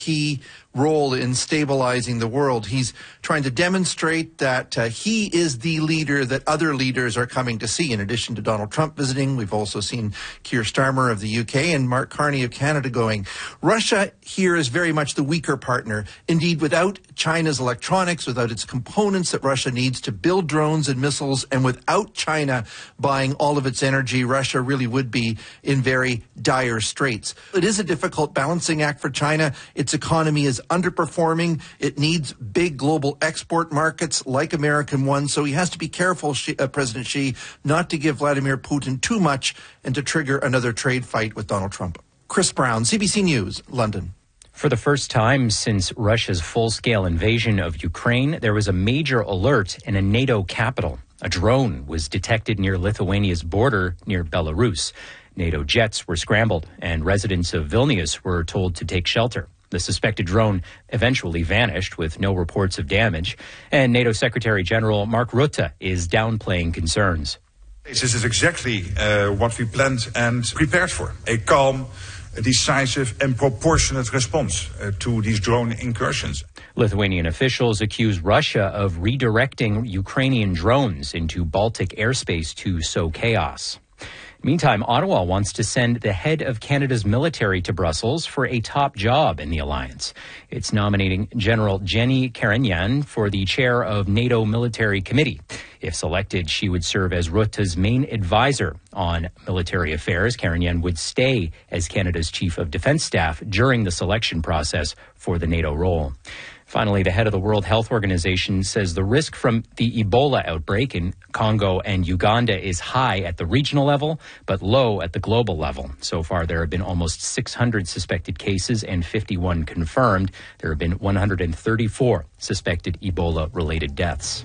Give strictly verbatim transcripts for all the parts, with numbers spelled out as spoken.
key role in stabilizing the world. He's trying to demonstrate that uh, he is the leader that other leaders are coming to see. In addition to Donald Trump visiting, we've also seen Keir Starmer of the U K and Mark Carney of Canada going. Russia here is very much the weaker partner. Indeed, without China's electronics, without its components that Russia needs to build drones and missiles, and without China buying all of its energy, Russia really would be in very dire straits. It is a difficult balancing act for China. Its economy is underperforming. It needs big global export markets like American ones. So he has to be careful, Xi, uh, President Xi, not to give Vladimir Putin too much and to trigger another trade fight with Donald Trump. Chris Brown, C B C News, London. For the first time since Russia's full-scale invasion of Ukraine, there was a major alert in a NATO capital. A drone was detected near Lithuania's border near Belarus. NATO jets were scrambled, and residents of Vilnius were told to take shelter. The suspected drone eventually vanished with no reports of damage, and NATO Secretary General Mark Rutte is downplaying concerns. This is exactly uh, what we planned and prepared for, a calm, a decisive and proportionate response uh, to these drone incursions. Lithuanian officials accuse Russia of redirecting Ukrainian drones into Baltic airspace to sow chaos. Meantime, Ottawa wants to send the head of Canada's military to Brussels for a top job in the alliance. It's nominating General Jenny Kariņģiene for the chair of NATO Military Committee. If selected, she would serve as Rutte's main advisor on military affairs. Kariņģiene would stay as Canada's chief of defense staff during the selection process for the NATO role. Finally, the head of the World Health Organization says the risk from the Ebola outbreak in Congo and Uganda is high at the regional level, but low at the global level. So far, there have been almost six hundred suspected cases and fifty-one confirmed. There have been one hundred thirty-four suspected Ebola-related deaths.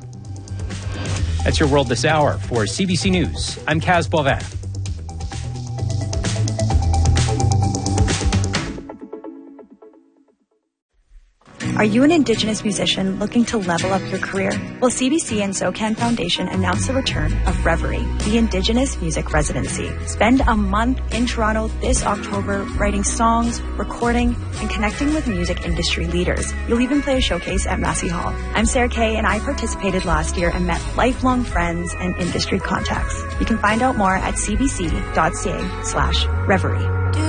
That's your world this hour. For C B C News, I'm Kaz Bovin. Are you an Indigenous musician looking to level up your career? Well, C B C and SoCan Foundation announced the return of Reverie, the Indigenous Music Residency. Spend a month in Toronto this October writing songs, recording, and connecting with music industry leaders. You'll even play a showcase at Massey Hall. I'm Sarah Kay, and I participated last year and met lifelong friends and industry contacts. You can find out more at cbc.ca slash Reverie.